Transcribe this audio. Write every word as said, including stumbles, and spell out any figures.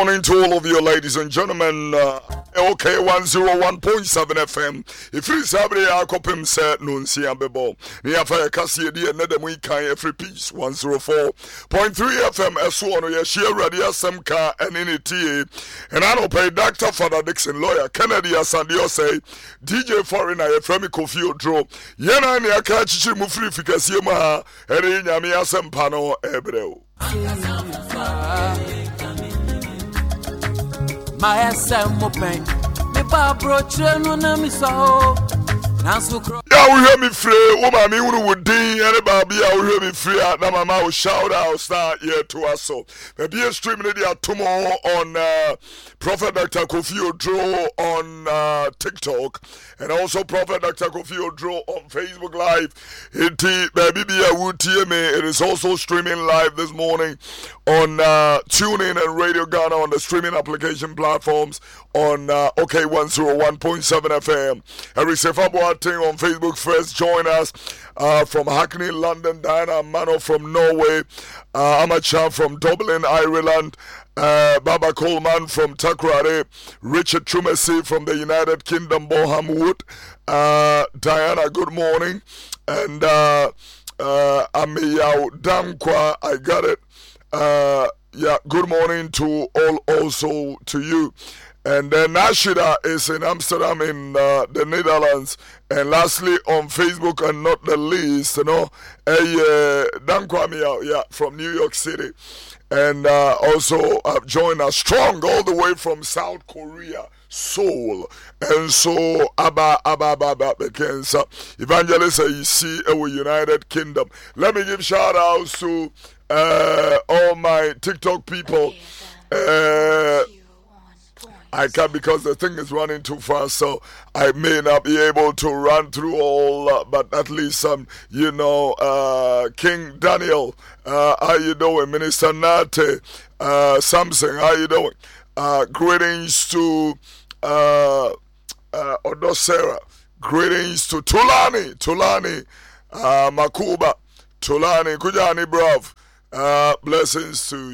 Morning to all of you, ladies and gentlemen. Uh, okay, one oh one point seven F M. If you Saturday, I copy him said, Nunsia Bebo. Near Fire Cassia, dear Nedam kind every piece, one oh four point three F M. S one, your share radio, some car, and in it. And I don't pay Doctor Father Dixon, lawyer, Kennedy, Sandio say, D J Foreigner, a Fremi Kofi Odro, Yana, and I catch you move free because you ma, and in Yamia Sempano, Ebreo. My S M open. Me Barbara Cheno na mi so. Yeah, we hear me free. Woman, me who would ding anybody. Yeah, we hear me free. Now, my mouth shout out. Start here to us. So, maybe a stream media tomorrow on uh, Prophet Doctor Kofi Odro on uh, TikTok, and also Prophet Doctor Kofi Odro on Facebook Live. It baby be a would me. It is also streaming live this morning on uh, TuneIn and Radio Ghana on the streaming application platforms on uh, OK one oh one point seven F M. Every Sefabo on Facebook first, join us uh, from Hackney, London, Diana Mano from Norway, uh, Amacha from Dublin, Ireland, uh, Baba Coleman from Takrade, Richard Trumesi from the United Kingdom, Boham Wood, uh, Diana, good morning, and uh, uh, Amiyao Damkwa, I got it, uh, yeah, good morning to all also to you. And then Nashida is in Amsterdam in uh, the Netherlands. And lastly, on Facebook and not the least, you know, a uh, Dan Kwame, yeah, from New York City. And uh, also uh, joined us strong all the way from South Korea, Seoul. And so, Abba, Abba, Abba, Abba, Kensa, Evangelist, you see, our United Kingdom. Let me give shout outs to uh, all my TikTok people. Uh, I can't because the thing is running too fast, so I may not be able to run through all, uh, but at least some, you know, uh, King Daniel, uh, how you doing? Minister Nate, uh, Samson, how you doing? Uh, greetings to uh, uh, Odosera, greetings to Tulani, Tulani, uh, Makuba, Tulani, Kujani, bruv, uh, blessings to